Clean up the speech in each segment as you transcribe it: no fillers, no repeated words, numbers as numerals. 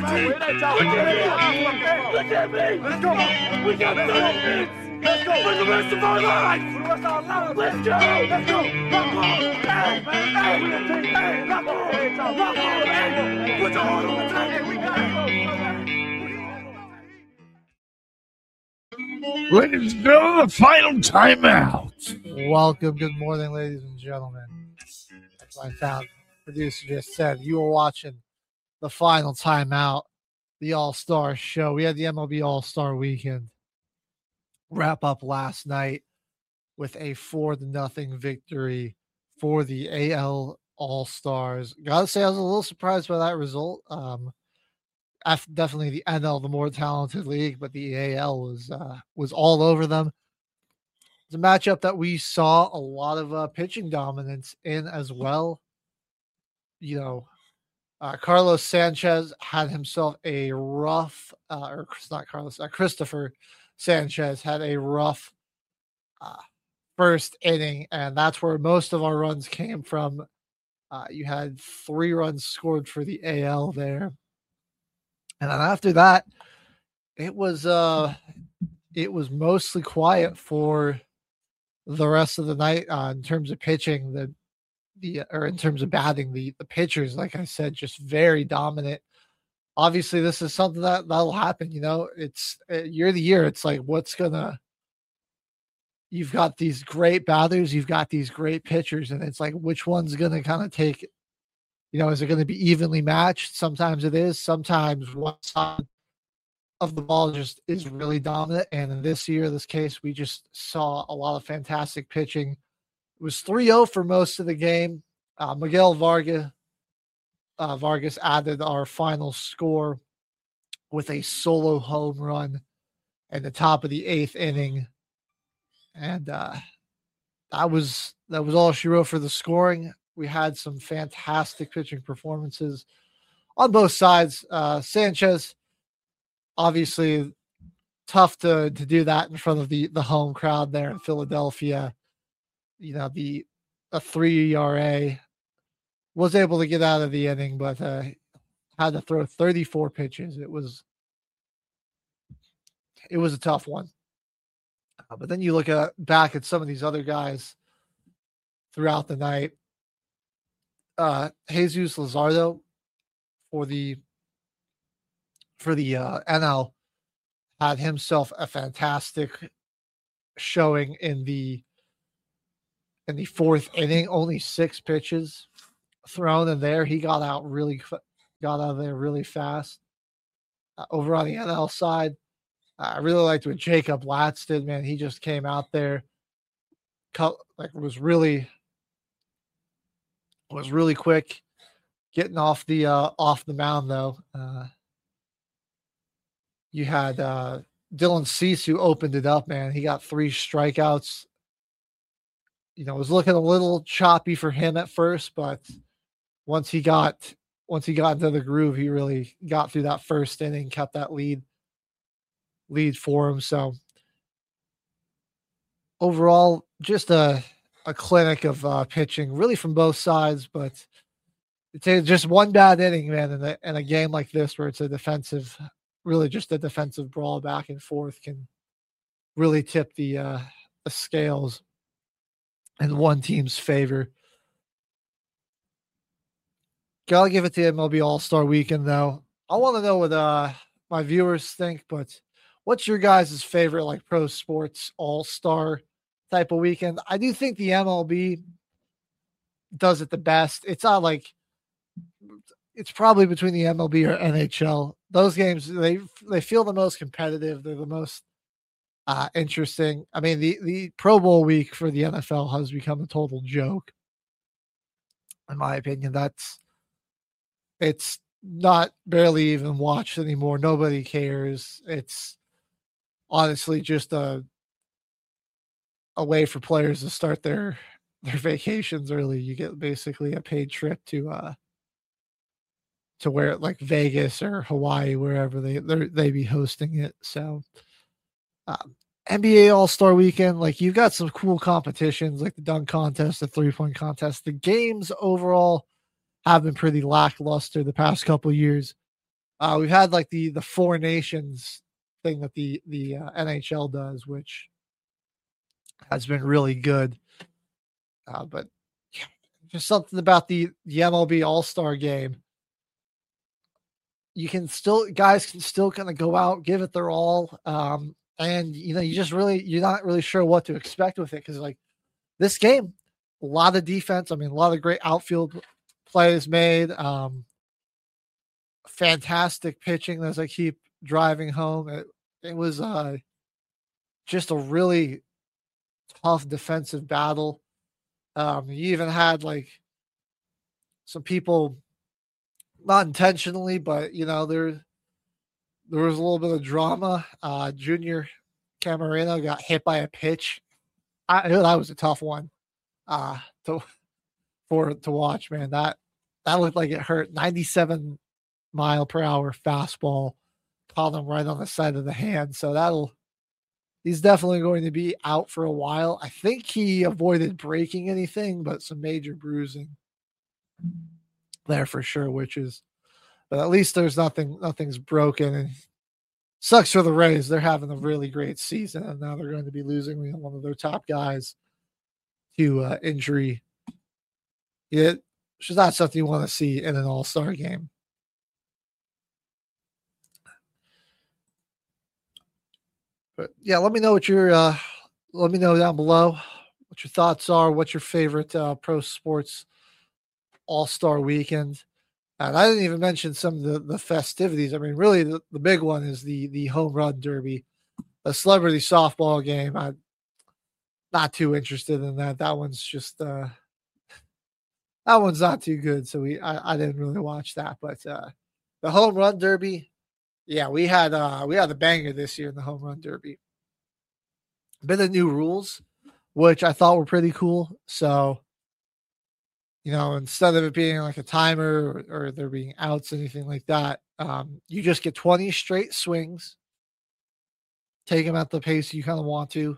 Look at me! Let's go! We got 30 minutes! Let's go! For the rest of our lives! For the rest of our lives! Let's go! Let's go! Rock on! Hey! Rock on! Rock on! Hey! Put your heart on the table! We got it! Ladies and gentlemen, the final timeout. Welcome. Good morning, ladies and gentlemen. As my sound producer just said, you are watching the final timeout, the All-Star show. We had the MLB All-Star weekend wrap up last night with a 4-0 victory for the AL All-Stars. Gotta say, I was a little surprised by that result. Definitely the NL, the more talented league, but the AL was all over them. It's a matchup that we saw a lot of pitching dominance in as well. You know, Carlos Sanchez had himself a rough, or not Carlos, Christopher Sanchez had a rough first inning, and that's where most of our runs came from. You had 3 runs scored for the AL there. And then after that, it was mostly quiet for the rest of the night in terms of pitching. Or in terms of batting, the pitchers, like I said, just very dominant. Obviously, this is something that'll happen. You know, it's year to year. It's like you've got these great batters, you've got these great pitchers, and it's like which one's gonna kind of take. You know, is it going to be evenly matched? Sometimes it is. Sometimes one side of the ball just is really dominant. And in this case, we just saw a lot of fantastic pitching. It was 3-0 for most of the game. Miguel Vargas added our final score with a solo home run at the top of the 8th inning. And that was all she wrote for the scoring. We had some fantastic pitching performances on both sides. Sanchez, obviously, tough to do that in front of the home crowd there in Philadelphia. You know, a 3 ERA, was able to get out of the inning, but had to throw 34 pitches. It was a tough one. But then you look back at some of these other guys throughout the night. Jesus Luzardo for the NL had himself a fantastic showing in the 4th inning. Only 6 pitches thrown in there. He got out of there really fast. Over on the NL side, I really liked what Jacob Latz did. Man, he just came out there, was really quick getting off the mound though. You had Dylan Cease who opened it up, man. He got 3 strikeouts. You know, it was looking a little choppy for him at first, but once he got into the groove, he really got through that first inning, kept that lead for him. So overall, just a clinic of pitching, really from both sides, but it's just one bad inning, man, in a game like this where it's really just a defensive brawl back and forth can really tip the scales in one team's favor. Gotta give it to MLB All-Star Weekend, though. I want to know what my viewers think, but what's your guys' favorite like pro sports All-Star type of weekend? I do think the MLB does it the best. It's not like it's probably between the MLB or NHL. Those games, they feel the most competitive. They're the most interesting. I mean, the Pro Bowl week for the NFL has become a total joke. In my opinion, it's not barely even watched anymore. Nobody cares. It's honestly just a way for players to start their vacations early. You get basically a paid trip to where like Vegas or Hawaii, wherever they be hosting it. So NBA All-Star Weekend, like you've got some cool competitions like the dunk contest, the 3-point contest. The games overall have been pretty lackluster the past couple of years. We've had like the Four Nations thing that the NHL does, which has been really good. But yeah, just something about the MLB All-Star game. Guys can still kind of go out, give it their all. And you're not really sure what to expect with it, because like this game, a lot of defense. I mean, a lot of great outfield plays made. Fantastic pitching as I keep driving home. It was just a really tough defensive battle. You even had like some people, not intentionally, but there was a little bit of drama. Junior Camarena got hit by a pitch. That was a tough one to watch, man. That looked like it hurt. 97-mile-per-hour fastball caught him right on the side of the hand. So he's definitely going to be out for a while. I think he avoided breaking anything, but some major bruising there for sure, but at least there's nothing's broken. And sucks for the Rays. They're having a really great season, and now they're going to be losing one of their top guys to injury. It's just not something you want to see in an all-star game. But yeah, let me know let me know down below what your thoughts are. What's your favorite pro sports all-star weekend? And I didn't even mention some of the festivities. I mean, really, the big one is the home run derby, the celebrity softball game. I'm not too interested in that. That one's just that one's not too good. So I didn't really watch that. But the home run derby, yeah, we had a banger this year in the home run derby. A bit of new rules, which I thought were pretty cool. So, instead of it being like a timer or there being outs, anything like that, you just get 20 straight swings. Take them at the pace you kind of want to.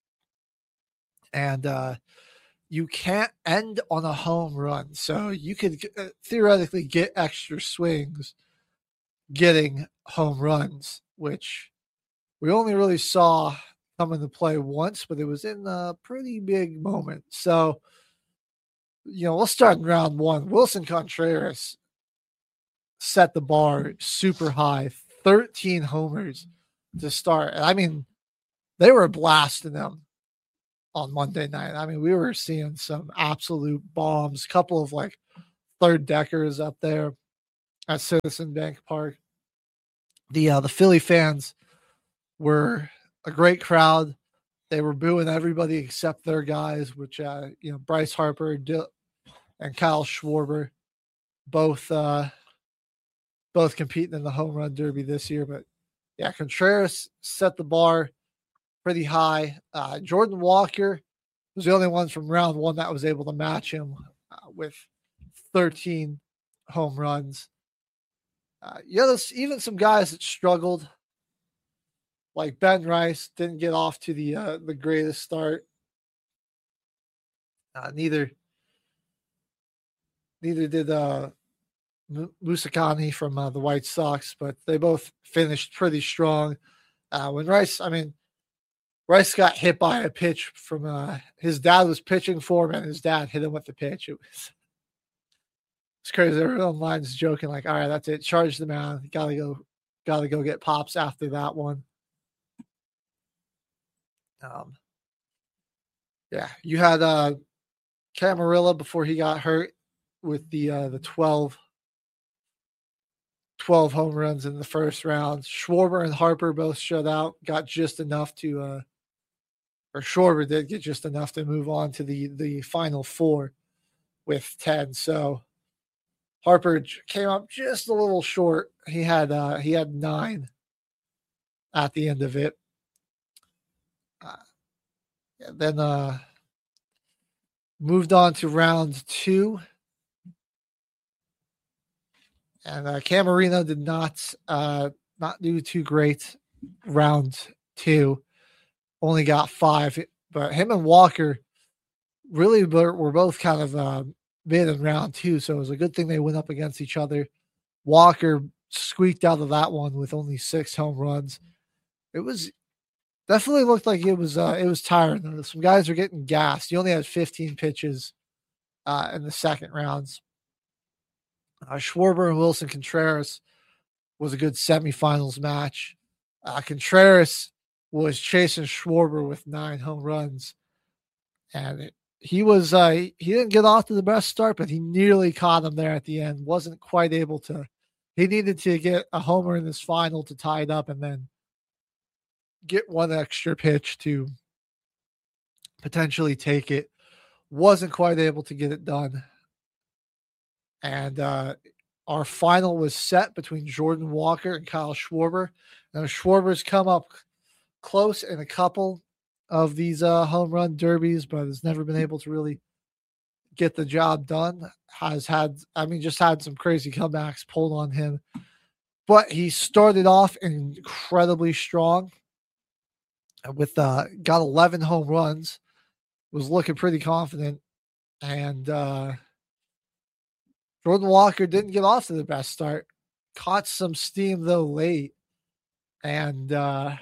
And you can't end on a home run. So you could theoretically get extra swings getting home runs, which we only really saw come into play once, but it was in a pretty big moment. So, let's start in round one. Wilson Contreras set the bar super high, 13 homers to start. And I mean, they were blasting them on Monday night. I mean, we were seeing some absolute bombs, a couple of like third deckers up there at Citizen Bank Park. The Philly fans were a great crowd. They were booing everybody except their guys, which Bryce Harper and Kyle Schwarber, both competing in the home run derby this year. But yeah, Contreras set the bar pretty high. Jordan Walker was the only one from round one that was able to match him with 13 home runs. There's even some guys that struggled, like Ben Rice didn't get off to the greatest start. Neither did Musakani from the White Sox, but they both finished pretty strong. When Rice got hit by a pitch from his dad was pitching for him, and his dad hit him with the pitch. It's crazy. Everyone online's joking like, all right, that's it. Charge the mound. Gotta go get pops after that one. Yeah, you had Camarilla before he got hurt with the 12 home runs in the first round. Schwarber and Harper both shut out, got just enough to or Schwarber did get just enough to move on to the final four with 10. So Harper came up just a little short. He had 9 at the end of it. Then moved on to round 2. And Camarino did not do too great round 2. Only got 5. But him and Walker really were both kind of mid in round 2. So it was a good thing they went up against each other. Walker squeaked out of that one with only 6 home runs. It was definitely looked like it was tiring. Some guys are getting gassed. He only had 15 pitches in the second rounds. Schwarber and Wilson Contreras was a good semifinals match. Contreras was chasing Schwarber with 9 home runs, and he didn't get off to the best start, but he nearly caught him there at the end. Wasn't quite able to. He needed to get a homer in this final to tie it up, and then get one extra pitch to potentially take it. Wasn't quite able to get it done. And our final was set between Jordan Walker and Kyle Schwarber. Now, Schwarber's come up close in a couple of these home run derbies, but has never been able to really get the job done. Just had some crazy comebacks pulled on him. But he started off incredibly strong with got 11 home runs, was looking pretty confident, and Jordan Walker didn't get off to the best start. Caught some steam though late, and all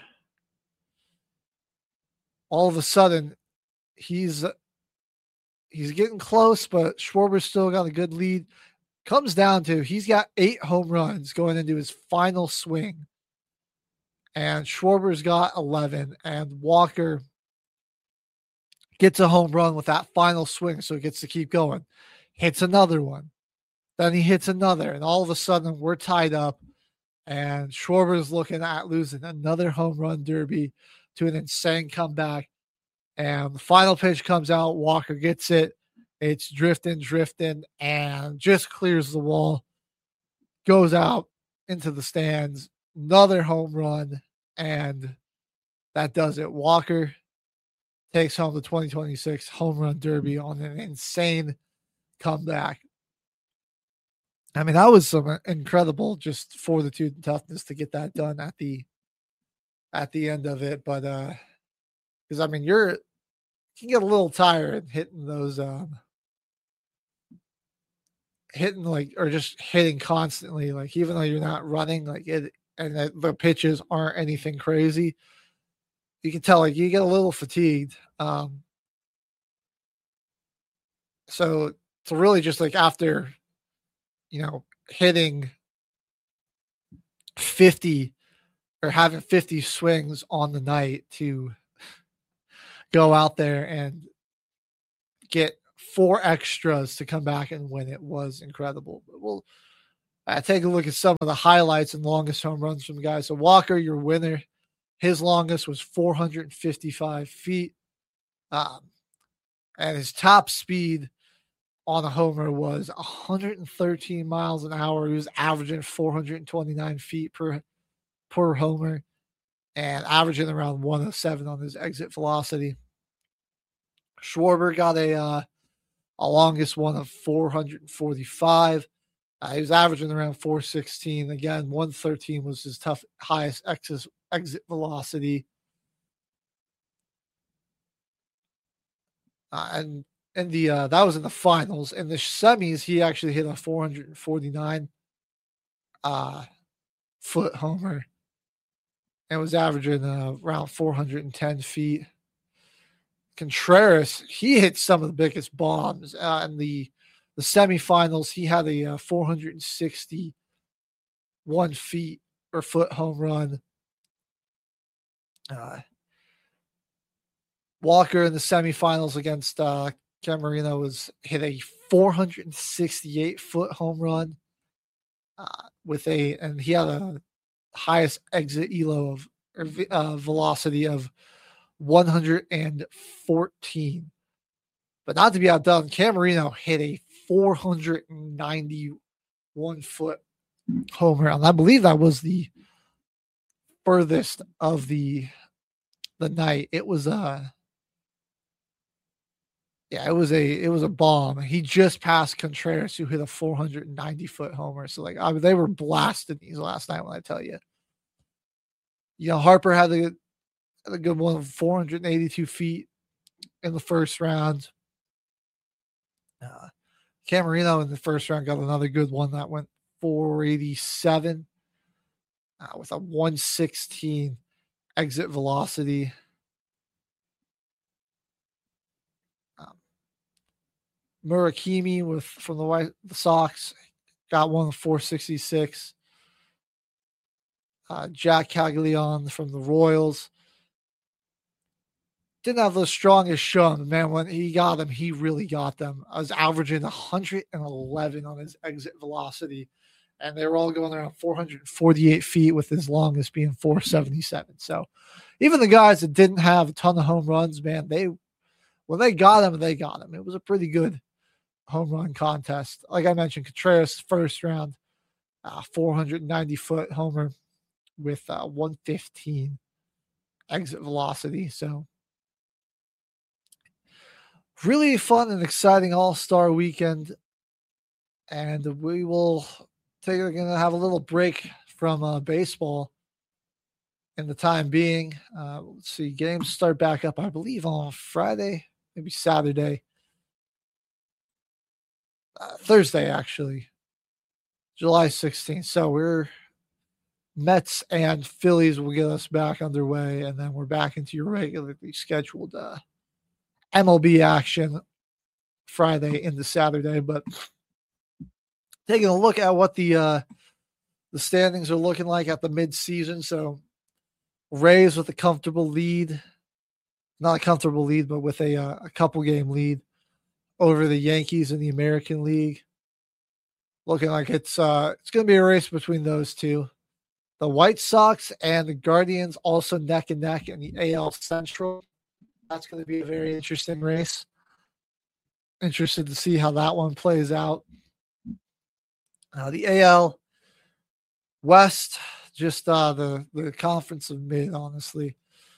of a sudden he's getting close, but Schwarber's still got a good lead. Comes down to he's got 8 home runs going into his final swing, and Schwarber's got 11, and Walker gets a home run with that final swing, so he gets to keep going. Hits another one. Then he hits another, and all of a sudden we're tied up, and Schwarber's looking at losing another home run derby to an insane comeback. And the final pitch comes out. Walker gets it. It's drifting, and just clears the wall. Goes out into the stands. Another home run, and that does it. Walker takes home the 2026 home run derby on an insane comeback. I mean, that was some incredible just fortitude and toughness to get that done at the end of it. But because I mean, you can get a little tired hitting those hitting constantly, like even though you're not running, like it, and the pitches aren't anything crazy. You can tell like you get a little fatigued. So really just like after, hitting 50 or having 50 swings on the night to go out there and get 4 extras to come back and win it was incredible. But we'll take a look at some of the highlights and longest home runs from the guys. So Walker, your winner, his longest was 455 feet. And his top speed on a homer was 113 miles an hour. He was averaging 429 feet per homer and averaging around 107 on his exit velocity. Schwarber got a longest one of 445. He was averaging around 416. Again, 113 was his highest exit velocity. And that was in the finals. In the semis, he actually hit a 449 foot homer and was averaging around 410 feet. Contreras, he hit some of the biggest bombs in the semifinals. He had a 461 feet or foot home run. Walker in the semifinals against Camarino hit a 468 foot home run and he had a highest exit elo of velocity of 114. But not to be outdone, Camarino hit a 491 foot homer, and I believe that was the furthest of the night. It was it was a bomb. He just passed Contreras, who hit a 490 foot homer. So they were blasting these last night. When I tell you, Harper had a good one of 482 feet in the first round. Camarino in the first round got another good one that went 487. with a 116 exit velocity. Murakami from the Sox got one 466. Jack Caglione from the Royals didn't have the strongest showing, man. When he got them, he really got them. I was averaging 111 on his exit velocity, and they were all going around 448 feet, with his longest being 477. So even the guys that didn't have a ton of home runs, man, when they got him, they got him. It was a pretty good home run contest. Like I mentioned, Contreras first round, 490-foot homer with 115 exit velocity. So really fun and exciting all-star weekend. And we will we're going to have a little break from baseball in the time being. Let's see, games start back up, I believe, on Friday, maybe Saturday. Thursday, actually, July 16th. So we're Mets and Phillies will get us back underway, and then we're back into your regularly scheduled MLB action Friday into Saturday. But taking a look at what the standings are looking like at the midseason. So Rays with a comfortable lead, not a comfortable lead, but with a couple game lead over the Yankees in the American League. Looking like it's going to be a race between those two. The White Sox and the Guardians also neck and neck in the AL Central. That's going to be a very interesting race. Interested to see how that one plays out. The AL West, just the conference of mid, honestly.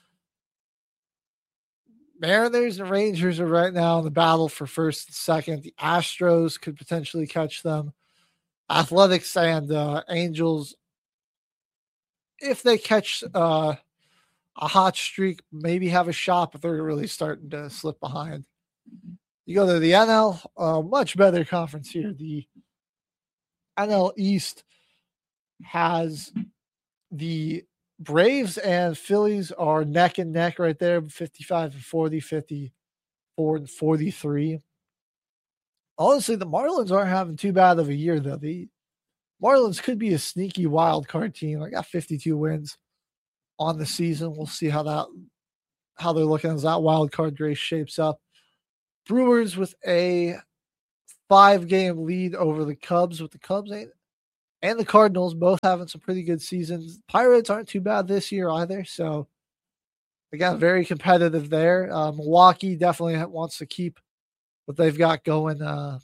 Mariners and Rangers are right now in the battle for first and second. The Astros could potentially catch them. Athletics and Angels, if they catch a hot streak, maybe have a shot, but they're really starting to slip behind. You go to the NL, much better conference here. The NL East has the Braves and Phillies are neck and neck right there, 55 and 40, 54 and 43. Honestly, the Marlins aren't having too bad of a year, though. The Marlins could be a sneaky wild card team. I got 52 wins on the season. We'll see how they're looking as that wild card race shapes up. Brewers with a 5-game lead over the Cubs, with the Cubs and the Cardinals both having some pretty good seasons. Pirates aren't too bad this year either. So again, very competitive there. Milwaukee definitely wants to keep what they've got going.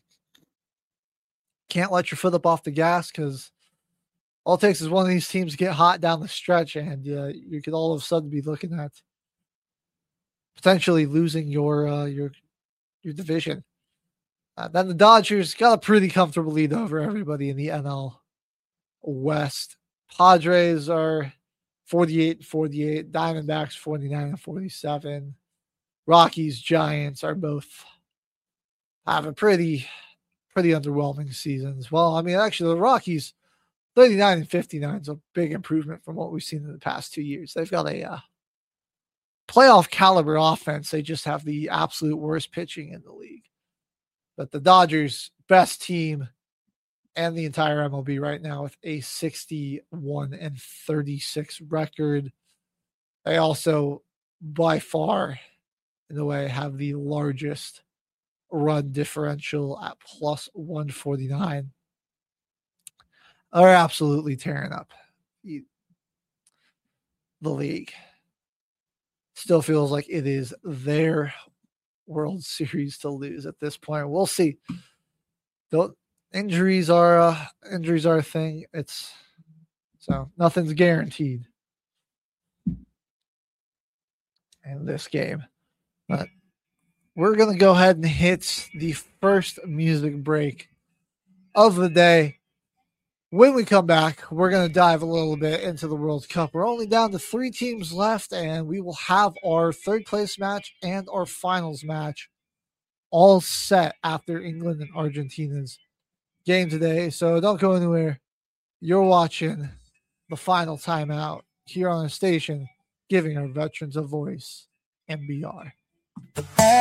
Can't let your foot up off the gas, because all it takes is one of these teams get hot down the stretch, and you could all of a sudden be looking at potentially losing your division. Then the Dodgers got a pretty comfortable lead over everybody in the NL West. Padres are 48 and 48. Diamondbacks 49 and 47. Rockies, Giants are both having pretty underwhelming seasons. Well, I mean, actually, the Rockies 39 and 59 is a big improvement from what we've seen in the past 2 years. They've got a playoff caliber offense. They just have the absolute worst pitching in the league. But the Dodgers, best team and the entire MLB right now, with a 61 and 36 record. They also, by far, in a way, have the largest run differential at plus 149. Are absolutely tearing up the league. Still feels like it is their World Series to lose at this point. We'll see. Injuries are a thing. So nothing's guaranteed in this game. But we're gonna go ahead and hit the first music break of the day. When we come back, we're going to dive a little bit into the World Cup. We're only down to 3 teams left, and we will have our third place match and our finals match all set after England and Argentina's game today. So don't go anywhere. You're watching the final timeout here on the station, giving our veterans a voice, MBR.